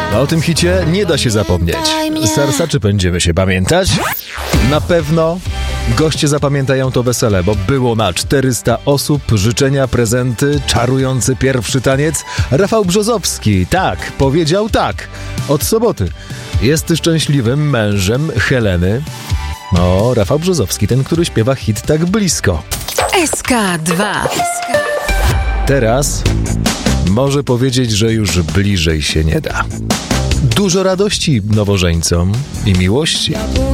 O tym hicie nie da się zapomnieć. Serca, czy będziemy się pamiętać? Na pewno goście zapamiętają to wesele, bo było na 400 osób, życzenia, prezenty, czarujący pierwszy taniec. Rafał Brzozowski, tak, powiedział tak. Od soboty jest szczęśliwym mężem Heleny. No, Rafał Brzozowski, ten, który śpiewa hit Tak blisko. SK2. Teraz może powiedzieć, że już bliżej się nie da. Dużo radości nowożeńcom i miłości.